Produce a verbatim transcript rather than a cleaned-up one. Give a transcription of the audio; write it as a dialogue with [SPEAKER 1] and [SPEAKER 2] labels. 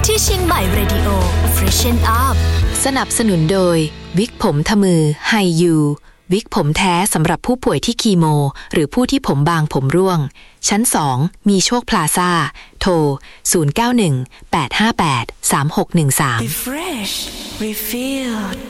[SPEAKER 1] ที่เชียงใหม่เรดิโอ Freshen Up
[SPEAKER 2] สนับสนุนโดยวิกผมทมือไฮยูวิกผมแท้สำหรับผู้ป่วยที่คีโมหรือผู้ที่ผมบางผมร่วงชั้นสองมีโชคพลาซ่าโทรศูนย์ เก้า หนึ่ง แปด ห้า แปด สาม หก หนึ่ง สาม
[SPEAKER 1] Refresh Refill